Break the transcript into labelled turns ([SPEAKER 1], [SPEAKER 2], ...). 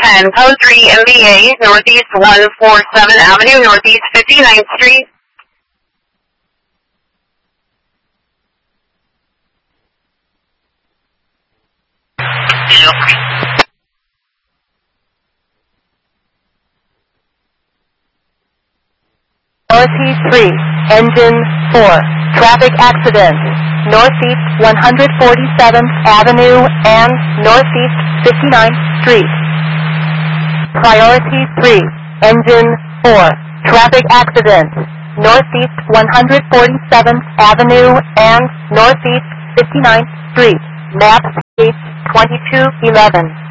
[SPEAKER 1] 10, code 3 MBA, Northeast 147 Avenue, Northeast 59th Street.
[SPEAKER 2] Priority 3, engine 4, traffic accident, Northeast 147th Avenue and Northeast 59th Street. Priority 3, engine 4, traffic accident, Northeast 147th Avenue and Northeast 59th Street. Map page 2211.